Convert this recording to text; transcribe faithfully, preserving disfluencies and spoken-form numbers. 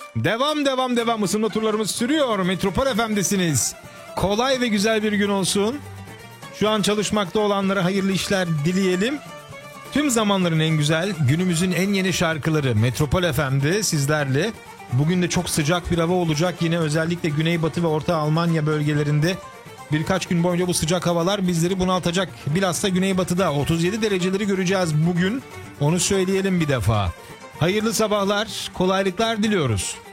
Devam devam devam ısınma turlarımız sürüyor. Metropol F M'desiniz. Kolay ve güzel bir gün olsun. Şu an çalışmakta olanlara hayırlı işler dileyelim. Tüm zamanların en güzel, günümüzün en yeni şarkıları Metropol F M'de sizlerle. Bugün de çok sıcak bir hava olacak. Yine özellikle Güneybatı ve Orta Almanya bölgelerinde birkaç gün boyunca bu sıcak havalar bizleri bunaltacak. Bilhassa Güneybatı'da otuz yedi dereceleri göreceğiz bugün. Onu söyleyelim bir defa. Hayırlı sabahlar, kolaylıklar diliyoruz.